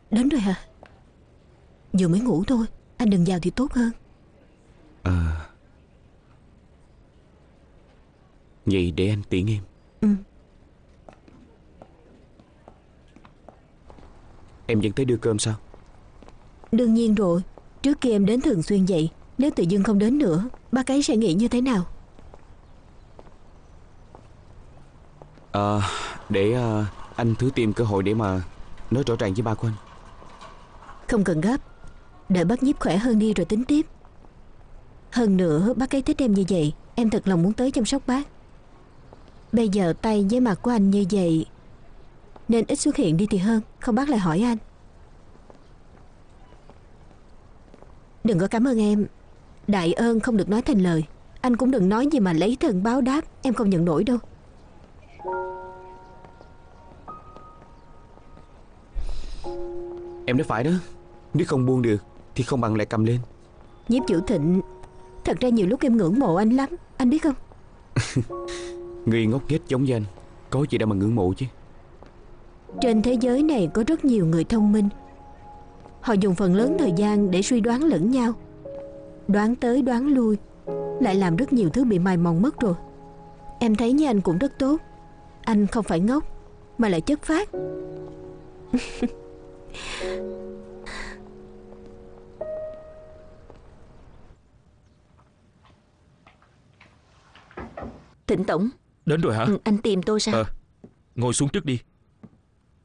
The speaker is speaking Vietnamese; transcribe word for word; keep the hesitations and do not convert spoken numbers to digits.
Đến rồi hả? Vừa mới ngủ thôi, anh đừng vào thì tốt hơn. À, vậy để anh tiễn em. Ừ. Em vẫn tới đưa cơm sao? Đương nhiên rồi. Trước kia em đến thường xuyên vậy. Nếu tự dưng không đến nữa, bác ấy sẽ nghĩ như thế nào? À, để uh, anh thử tìm cơ hội để mà nói rõ ràng với ba của anh. Không cần gấp. Đợi bác Nhiếp khỏe hơn đi rồi tính tiếp. Hơn nữa bác ấy thích em như vậy, em thật lòng muốn tới chăm sóc bác. Bây giờ tay với mặt của anh như vậy nên ít xuất hiện đi thì hơn. Không bác lại hỏi anh. Đừng có cảm ơn em. Đại ơn không được nói thành lời. Anh cũng đừng nói gì mà lấy thân báo đáp. Em không nhận nổi đâu. Em nói phải đó. Nếu không buông được thì không bằng lại cầm lên. Nhiếp Chủ Thịnh, thật ra nhiều lúc em ngưỡng mộ anh lắm. Anh biết không? Người ngốc nghếch giống như anh có gì đâu mà ngưỡng mộ chứ. Trên thế giới này có rất nhiều người thông minh. Họ dùng phần lớn thời gian để suy đoán lẫn nhau, đoán tới đoán lui, lại làm rất nhiều thứ bị mài mòn mất rồi. Em thấy như anh cũng rất tốt. Anh không phải ngốc mà lại chất phác. Thịnh tổng. Đến rồi hả? Ừ, anh tìm tôi sao? Ờ, ngồi xuống trước đi.